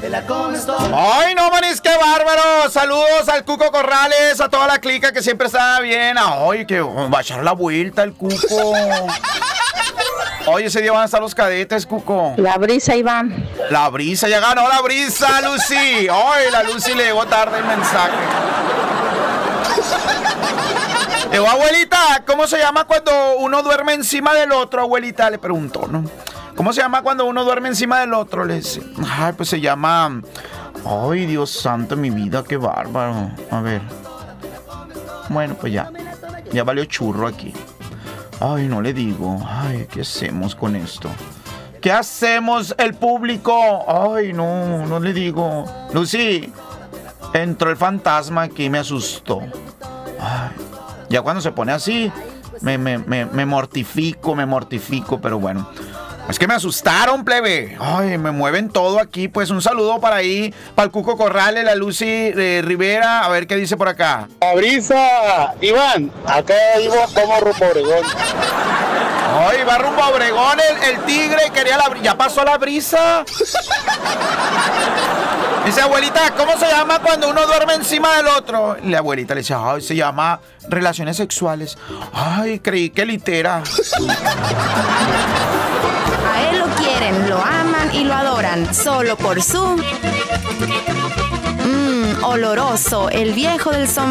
te la comes todo. ¡Ay, no, manis, qué bárbaro! Saludos al Cuco Corrales, a toda la clica que siempre está bien. ¡Ay, que va a echar la vuelta el Cuco! Oye, ese día van a estar los cadetes, Cuco. La brisa, Iván. La brisa, ya ganó la brisa, Lucy. Ay, la Lucy le llegó tarde el mensaje. Abuelita, ¿cómo se llama cuando uno duerme encima del otro? Abuelita, le preguntó, ¿no? ¿Cómo se llama cuando uno duerme encima del otro? Le dice, ay, pues se llama... Ay, Dios santo, mi vida, qué bárbaro. A ver. Bueno, pues ya valió churro aquí. Ay, no le digo. Ay, ¿qué hacemos con esto? ¿Qué hacemos el público? Ay, no le digo. Lucy, entró el fantasma aquí, me asustó. Ay, ya cuando se pone así, me mortifico, pero bueno. Es que me asustaron, plebe. Ay, me mueven todo aquí. Pues un saludo para ahí, para el Cuco Corrales, la Lucy Rivera. A ver qué dice por acá. La brisa, Iván, acá iba como rumbo a Obregón. Ay, va rumbo a Obregón el tigre, quería la brisa. ¿Ya pasó la brisa? Dice, abuelita, ¿cómo se llama cuando uno duerme encima del otro? Y la abuelita le dice, ay, se llama relaciones sexuales. Ay, creí que litera. A él lo quieren, lo aman y lo adoran, solo por su... oloroso, el viejo del sombrero.